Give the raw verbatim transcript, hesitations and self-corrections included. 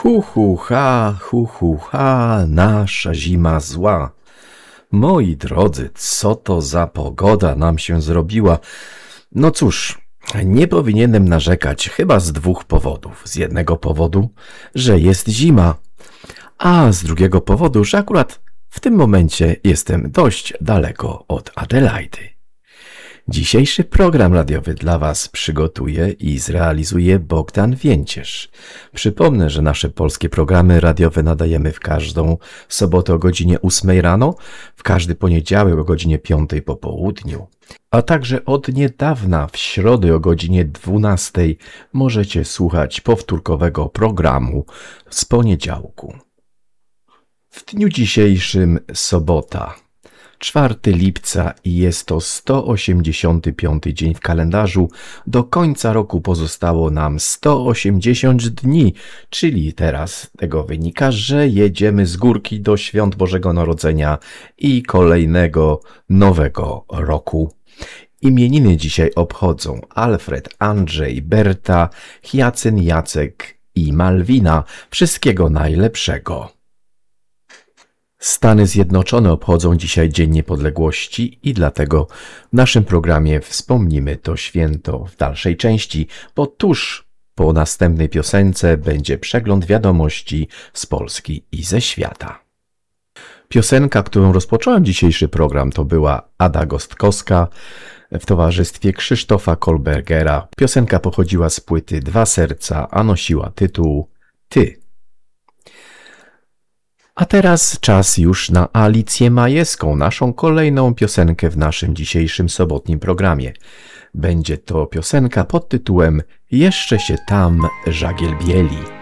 Hu, hu, ha, hu, hu, ha, nasza zima zła. Moi drodzy, co to za pogoda nam się zrobiła? No cóż, nie powinienem narzekać chyba z dwóch powodów. Z jednego powodu, że jest zima, a z drugiego powodu, że akurat w tym momencie jestem dość daleko od Adelaidy. Dzisiejszy program radiowy dla Was przygotuje i zrealizuje Bogdan Więcierz. Przypomnę, że nasze polskie programy radiowe nadajemy w każdą sobotę o godzinie ósmej rano, w każdy poniedziałek o godzinie piątej po południu, a także od niedawna w środę o godzinie dwunastej możecie słuchać powtórkowego programu z poniedziałku. W dniu dzisiejszym sobota, czwartego lipca i jest to sto osiemdziesiąty piąty dzień w kalendarzu. Do końca roku pozostało nam sto osiemdziesiąt dni, czyli teraz z tego wynika, że jedziemy z górki do świąt Bożego Narodzenia i kolejnego nowego roku. Imieniny dzisiaj obchodzą Alfred, Andrzej, Berta, Hiacyn, Jacek i Malwina. Wszystkiego najlepszego. Stany Zjednoczone obchodzą dzisiaj Dzień Niepodległości i dlatego w naszym programie wspomnimy to święto w dalszej części, bo tuż po następnej piosence będzie przegląd wiadomości z Polski i ze świata. Piosenka, którą rozpocząłem dzisiejszy program, to była Ada Gostkowska w towarzystwie Krzysztofa Kolbergera. Piosenka pochodziła z płyty Dwa Serca, a nosiła tytuł Ty. A teraz czas już na Alicję Majewską, naszą kolejną piosenkę w naszym dzisiejszym sobotnim programie. Będzie to piosenka pod tytułem Jeszcze się tam żagiel bieli.